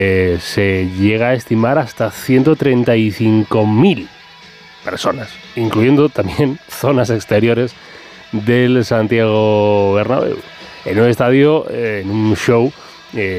se llega a estimar hasta 135.000 personas, incluyendo también zonas exteriores del Santiago Bernabéu. En un estadio, en un show